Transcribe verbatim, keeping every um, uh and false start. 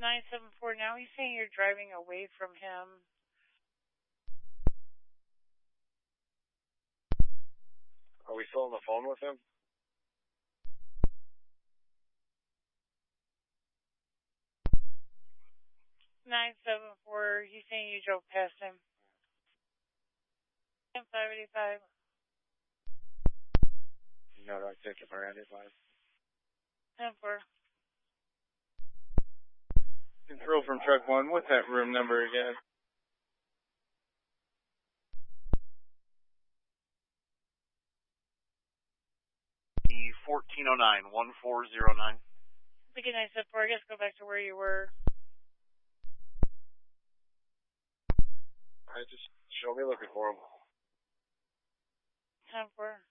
nine seven four, now he's saying you're driving away from him. Are we still on the phone with him? nine seven four, he's saying you drove past him. ten five eighty-five. No, do I take it for eighty-five? ten four. Control from truck one, what's that room number again? E fourteen oh nine, one four zero nine. Begin nine seven four, I guess go back to where you were. I just show me looking for him. ten four.